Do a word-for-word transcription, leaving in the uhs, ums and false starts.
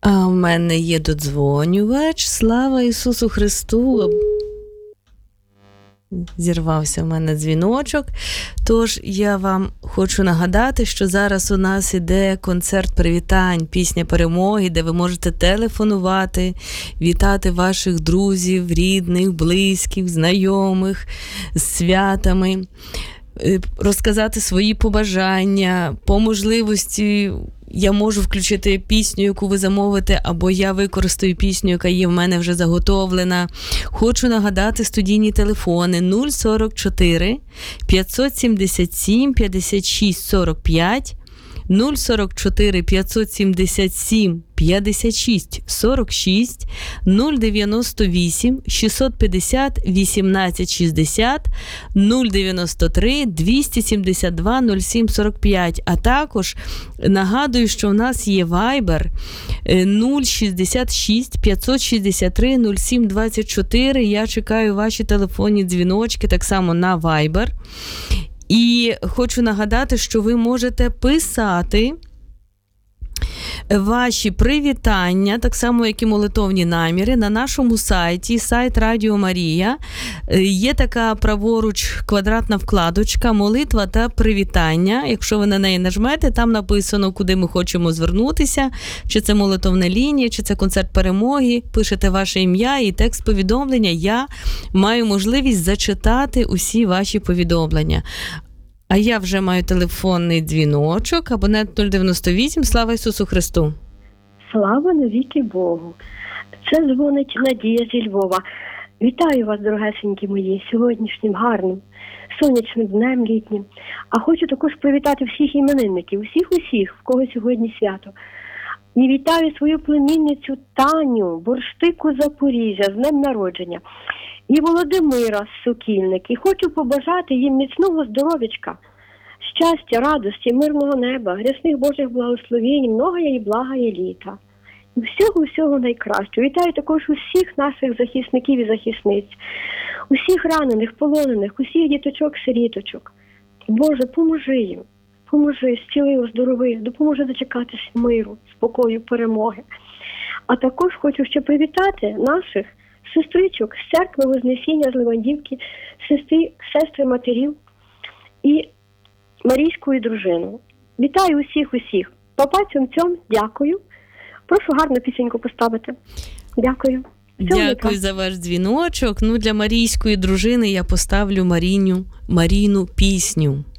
А в мене є додзвонювач. Слава Ісусу Христу. Зірвався в мене дзвіночок. Тож я вам хочу нагадати, що зараз у нас іде концерт привітань, пісня перемоги, де ви можете телефонувати, вітати ваших друзів, рідних, близьких, знайомих з святами, розказати свої побажання, по можливості я можу включити пісню, яку ви замовите, або я використаю пісню, яка є в мене вже заготовлена. Хочу нагадати студійні телефони нуль сорок чотири п'ятсот сімдесят сім п'ятдесят шість сорок п'ять, нуль сорок чотири п'ятсот сімдесят сім п'ятдесят шість сорок шість, нуль дев'яносто вісім шістсот п'ятдесят вісімнадцять шістдесят, нуль дев'яносто три двісті сімдесят два нуль сім сорок п'ять. А також нагадую, що у нас є Viber нуль шістдесят шість п'ятсот шістдесят три нуль сім двадцять чотири. Я чекаю ваші телефонні дзвіночки так само на Viber. І хочу нагадати, що ви можете писати ваші привітання, так само, як і молитовні наміри, на нашому сайті, сайт Радіо Марія. Є така праворуч квадратна вкладочка «Молитва та привітання». Якщо ви на неї нажмете, там написано, куди ми хочемо звернутися, чи це молитовна лінія, чи це концерт перемоги. Пишете ваше ім'я і текст повідомлення. Я маю можливість зачитати усі ваші повідомлення. А я вже маю телефонний дзвіночок, абонент нуль дев'яносто вісім. Слава Ісусу Христу! Слава навіки Богу! Це дзвонить Надія зі Львова. Вітаю вас, дорогесенькі мої, сьогоднішнім гарним, сонячним днем літнім. А хочу також привітати всіх іменинників, усіх-усіх, в кого сьогодні свято. І вітаю свою племінницю Таню, бурштику Запоріжжя, з днем народження. І Володимира з Сокільник. І хочу побажати їм міцного здоров'ячка, щастя, радості, мирного неба, рясних Божих благословень, многоє і благоє літа. І всього-всього найкращого. Вітаю також усіх наших захисників і захисниць, усіх ранених, полонених, усіх діточок-сиріточок. Боже, поможи їм, поможи, зціли, оздорови, допоможи дочекатися миру, спокою, перемоги. А також хочу ще привітати наших сестричок з церкви Вознесіння з Левандівки, сестри, сестри матерів і Марійську дружину. Вітаю усіх-усіх. Папа цьом-цьом, дякую. Прошу гарну пісеньку поставити. Дякую. Дякую за ваш дзвіночок. Ну, для Марійської дружини я поставлю Маріню, Марійну пісню.